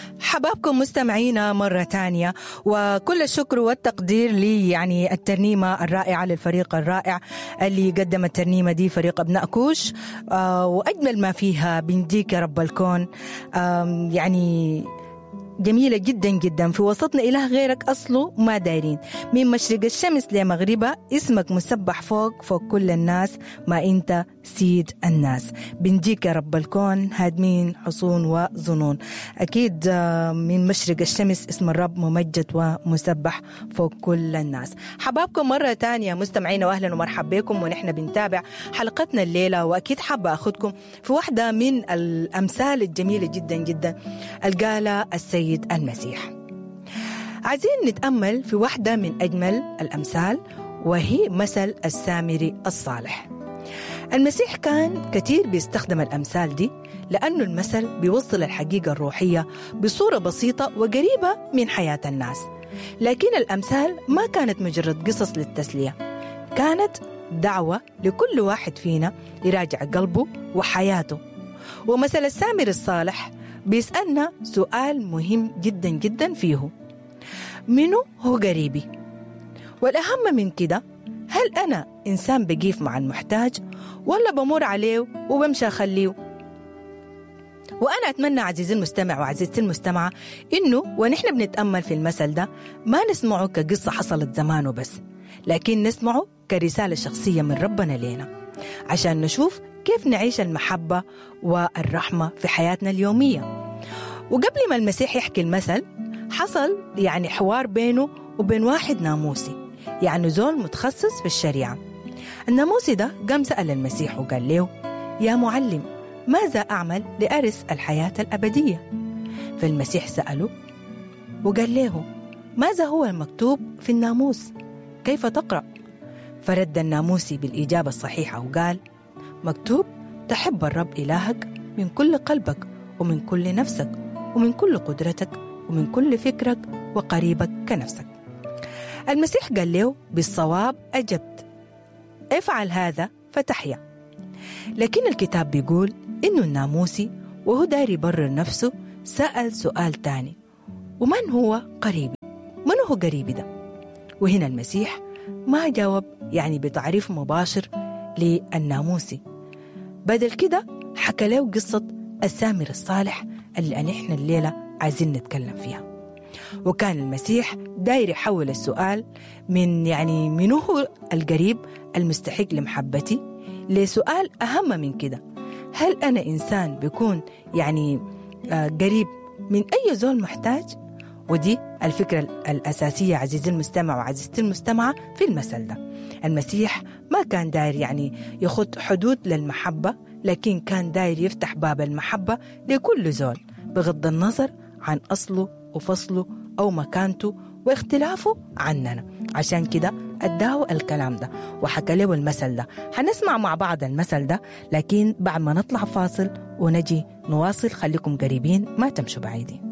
حبابكم مستمعينا مرة تانية، وكل الشكر والتقدير لي يعني الترنيمة الرائعة للفريق الرائع اللي قدم الترنيمة دي، فريق أبناء كوش. وأجمل ما فيها بنديك يا رب الكون، يعني جميلة جدا جدا. في وسطنا إله غيرك أصله ما دايرين، من مشرق الشمس لمغربها اسمك مسبح فوق كل الناس، ما أنت سيد الناس. بنديك يا رب الكون هادمين حصون وظنون. أكيد من مشرق الشمس اسم الرب ممجد ومسبح فوق كل الناس. حبابكم مرة تانية مستمعين، وأهلا ومرحبا بكم، ونحن بنتابع حلقتنا الليلة. وأكيد حابة أخذكم في واحدة من الأمثال الجميلة جدا جدا القالة السيد المسيح. عايزين نتأمل في واحدة من أجمل الأمثال، وهي مثل السامري الصالح. المسيح كان كتير بيستخدم الأمثال دي لأنه المثل بيوصل الحقيقة الروحية بصورة بسيطة وقريبة من حياة الناس. لكن الأمثال ما كانت مجرد قصص للتسلية، كانت دعوة لكل واحد فينا يراجع قلبه وحياته. ومثل السامري الصالح بيسألنا سؤال مهم جدا جدا فيه: منو هو قريبي؟ والأهم من كده، هل أنا إنسان بقيف مع المحتاج ولا بمر عليه وبمشي أخليه؟ وأنا أتمنى عزيزي المستمع وعزيزتي المستمعة إنه ونحن بنتأمل في المثل ده ما نسمعه كقصة حصلت زمان وبس، لكن نسمعه كرسالة شخصية من ربنا لينا، عشان نشوف كيف نعيش المحبة والرحمة في حياتنا اليومية. وقبل ما المسيح يحكي المثل، حصل يعني حوار بينه وبين واحد ناموسي، يعني زول متخصص في الشريعة. الناموسي ده قام سأل المسيح وقال له: يا معلم، ماذا أعمل لأرث الحياة الأبدية؟ فالمسيح سأله وقال له: ماذا هو المكتوب في الناموس؟ كيف تقرأ؟ فرد الناموسي بالإجابة الصحيحة وقال: مكتوب: تحب الرب إلهك من كل قلبك ومن كل نفسك ومن كل قدرتك ومن كل فكرك وقريبك كنفسك. المسيح قال له: بالصواب أجبت، افعل هذا فتحيا. لكن الكتاب بيقول إنه الناموسي وهو داير يبرر نفسه سأل سؤال تاني: ومن هو قريبي؟ من هو قريبي ده؟ وهنا المسيح ما جاوب يعني بتعريف مباشر للناموسي، بدل كده حكى له قصة السامر الصالح اللي نحن الليلة عايزين نتكلم فيها. وكان المسيح داير يحول السؤال من يعني من هو القريب المستحق لمحبتي لسؤال أهم من كده: هل أنا إنسان بيكون يعني قريب من أي زول محتاج؟ ودي الفكرة الأساسية عزيزي المستمع وعزيزتي المستمعة في المثل ده. المسيح ما كان داير يعني يخط حدود للمحبة، لكن كان داير يفتح باب المحبة لكل زول بغض النظر عن أصله وفصله أو مكانته واختلافه عننا. عشان كده أداه الكلام ده وحكى له المثل ده. هنسمع مع بعض المثل ده، لكن بعد ما نطلع فاصل ونجي نواصل. خليكم قريبين، ما تمشوا بعيدين.